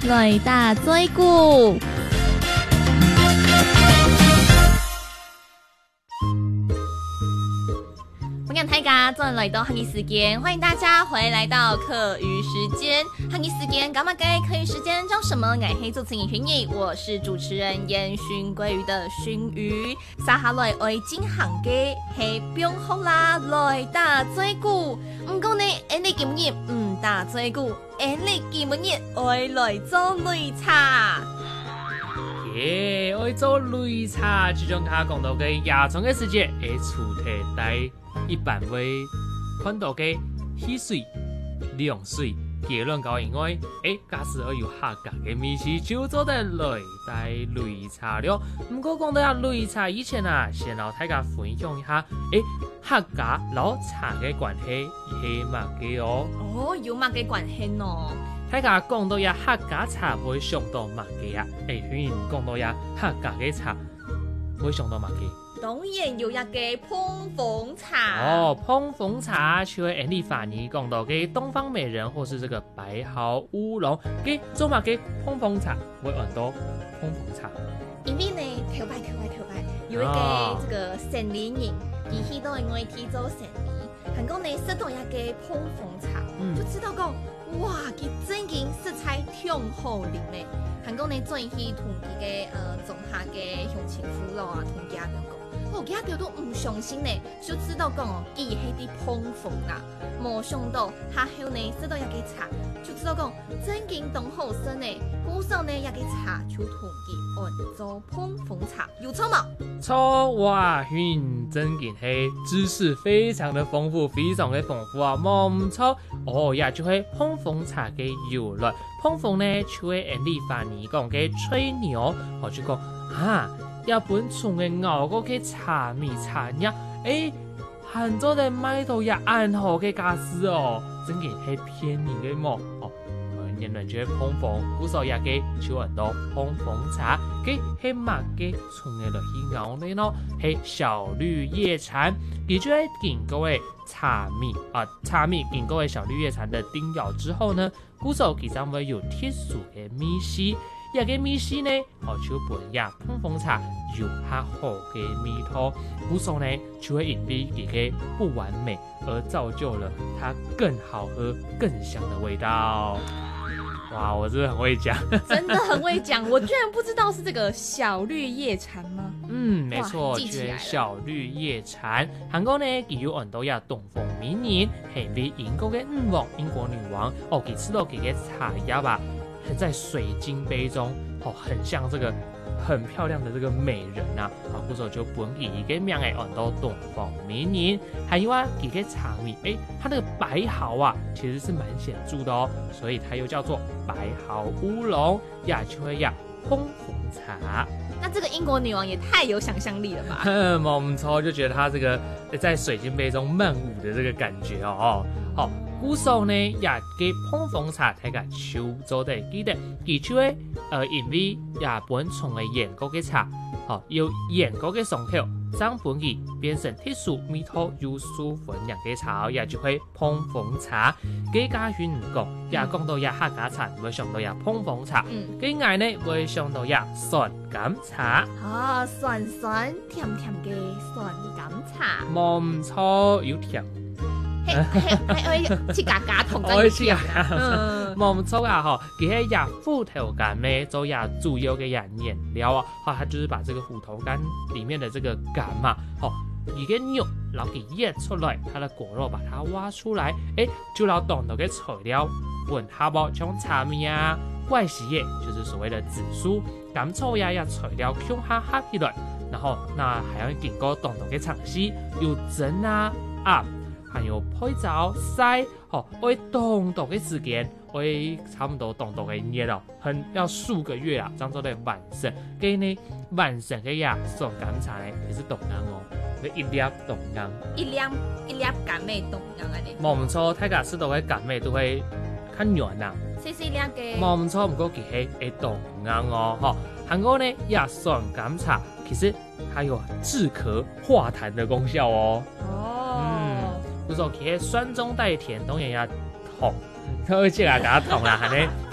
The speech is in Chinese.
来打嘴鼓。欢迎大家再来到汉语时间，欢迎大家回来到课余时间。汉语时间，干嘛给课余时间叫什么？我是主持人薰衣，我是主持人烟熏鲑鱼的熏鱼。撒下来爱进行嘅系冰好啦，来打嘴鼓。唔过呢，你今日唔打嘴鼓，你今日爱来做擂茶。 耶，爱做擂茶，即种卡讲到嘅亚虫嘅世界，会主题带一般会看到嘅汽水、凉水。结论搞以外，假使要有客家嘅美食，就做得来带擂茶了。不过讲到下擂茶以前啊，先老大家分享一下，客家老茶嘅关系係乜嘅哦？ 哦，有乜嘅关系呢？ 大家讲到呀客家茶會想到乜嘅啊？雖然講到呀客家嘅茶會想到乜嘅？ 當然有一個碰風茶。 哦，碰風茶就係你反而講到嘅東方美人或是這個白毫烏龍嘅做乜嘅碰風茶會很多碰風茶。 因為呢，頭擺有一個這個生理人，佢去到外地做生意，韓國呢食到一個碰風茶，就知道講。哇！佢真件色彩挺好啉咧，韓國呢轉去同佢嘅種下嘅鄉親父老啊，同家長講，家長都唔相信呢，就知道講佢係啲碰風啊，冇想到下後呢食到一個茶，就知道講真件當好食呢，古時候呢一個茶就同佢按做碰風茶，有錯冇？ 錯哇！真件係知識非常的豐富，非常的豐富啊，冇唔錯。哦呀，就係碰風茶嘅由來。碰風呢，就係你翻譯講嘅吹牛，或者講日本從嘅牛嗰嘅茶米茶葉，韓做嘅買到也暗號嘅家私哦，真件係騙人嘅麼？哦。原來就係碰風，古時候也嘅就很多碰風茶，佢係乜嘅從嘅落去熬呢咯？係小綠葉蟬，佢就係經過嘅茶米經過嘅小綠葉蟬的叮咬之後呢，古時候其實會有特殊嘅米絲，一個米絲呢，就本呀碰風茶有較好嘅味道，古時候呢就會因為佢嘅不完美而造就了它更好喝、更香的味道。哇，我真的很會講， 真的很會講，我居然不知道是這個小綠葉蟬嗎？ 沒錯，就是小綠葉蟬。韓國呢，佢有很多呀東方美人，係被英國嘅英國女王佢吃到佢嘅茶葉吧，在水晶杯中，很像這個很漂亮的這個美人啊，古時候就本佢嘅名係很多東方美人，還有啊，佢嘅茶米，它那個白毫啊，其實是蠻顯著的哦，所以它又叫做白毫烏龍，呀就會呀碰風茶。 那這個英國女王也太有想象力了吧？ 冇錯，就覺得她這個在水晶杯中漫舞的這個感覺哦。好，古時候呢，也嘅碰風茶大家手做得記得，佢就係因為日本從嘅鹽國嘅茶，由鹽國嘅上口將本佢變成特殊味道有素分量嘅茶，也就會碰風茶。佢家園講，也講到也客家茶，會想到也碰風茶。佢外呢會想到也酸甘茶。 酸酸甜甜嘅酸甘茶。 冇唔錯，有甜。 係切格格同真甜啊！ 冇錯啊！佢係呀虎頭柑呢，做呀主要嘅呀顏料啊，它就是把這個虎頭柑裡面的這個柑嘛，一個扭，然後給醃出來，它的果肉把它挖出來，就攞當到嘅材料，混合包像茶米啊、怪喜葉，就是所謂的紫蘇、甘草呀材料，用它合起來，然後那還要經過當到嘅嘗試，有蒸啊、還有配酒、曬，會凍到嘅時間，會差不多凍到嘅熱咯，要數個月啊，這樣做嚟完成。給你完成嘅呀，酸甘茶咧，其實凍硬哦，一粒凍硬， 一粒甘味凍硬啊你。 冇唔錯，大家食到嘅甘味都會較軟啊。 細細粒嘅。 冇唔錯，唔過佢係凍硬哦，韓國呢呀酸甘茶其實它有止咳化痰的功效哦。不過佢酸中帶甜，當然也痛，而且啊，給它痛啦，係咪？